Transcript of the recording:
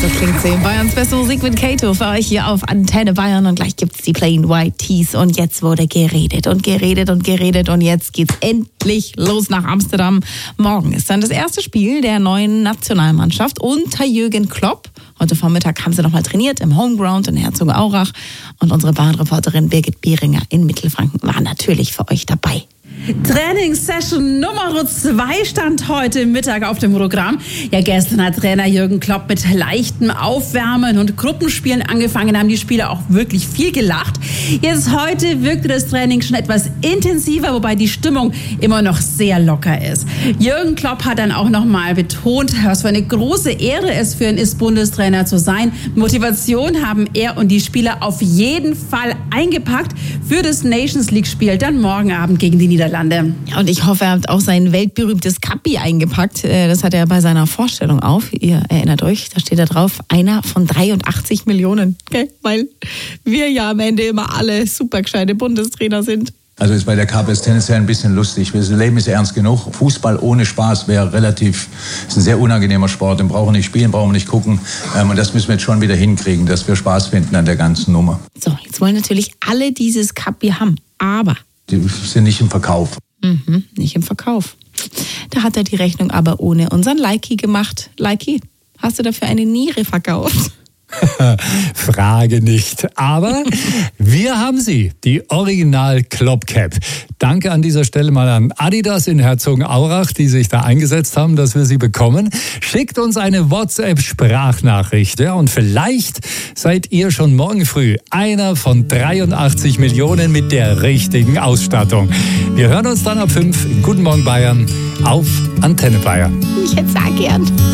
So klingt sie. Bayerns beste Musik mit Kato für euch hier auf Antenne Bayern. Und gleich gibt's die Plain White Tees. Und jetzt wurde geredet und geredet und geredet. Und jetzt geht's endlich los nach Amsterdam. Morgen ist dann das erste Spiel der neuen Nationalmannschaft unter Jürgen Klopp. Heute Vormittag haben sie nochmal trainiert im Homeground in Herzogenaurach. Und unsere Bahnreporterin Birgit Behringer in Mittelfranken war natürlich für euch dabei. Trainingssession Nummer 2 stand heute Mittag auf dem Programm. Ja, gestern hat Trainer Jürgen Klopp mit leichtem Aufwärmen und Gruppenspielen angefangen, haben die Spieler auch wirklich viel gelacht. Jetzt heute wirkte das Training schon etwas intensiver, wobei die Stimmung immer noch sehr locker ist. Jürgen Klopp hat dann auch nochmal betont, was für eine große Ehre es für ihn ist, Bundestrainer zu sein. Motivation haben er und die Spieler auf jeden Fall eingepackt für das Nations League-Spiel dann morgen Abend gegen die Niederlande. Ja, und ich hoffe, er hat auch sein weltberühmtes Kappi eingepackt. Das hat er bei seiner Vorstellung auf. Ihr erinnert euch, da steht da drauf, einer von 83 Millionen. Okay? Weil wir ja am Ende immer alle super gescheite Bundestrainer sind. Also ist bei der KPS Tennis ja ein bisschen lustig. Das Leben ist ernst genug. Fußball ohne Spaß wäre ist ein sehr unangenehmer Sport. Den brauchen wir nicht spielen, brauchen wir nicht gucken. Und das müssen wir jetzt schon wieder hinkriegen, dass wir Spaß finden an der ganzen Nummer. So, jetzt wollen natürlich alle dieses Kappi haben. Aber die sind nicht im Verkauf. Nicht im Verkauf. Da hat er die Rechnung aber ohne unseren Leiki gemacht. Leiki, hast du dafür eine Niere verkauft? Frage nicht. Aber wir haben sie, die Original Klopp Cap. Danke an dieser Stelle mal an Adidas in Herzogenaurach, die sich da eingesetzt haben, dass wir sie bekommen. Schickt uns eine WhatsApp-Sprachnachricht. Ja, und vielleicht seid ihr schon morgen früh einer von 83 Millionen mit der richtigen Ausstattung. Wir hören uns dann ab 5 in Guten Morgen Bayern auf Antenne Bayern. Ich hätte es auch gern.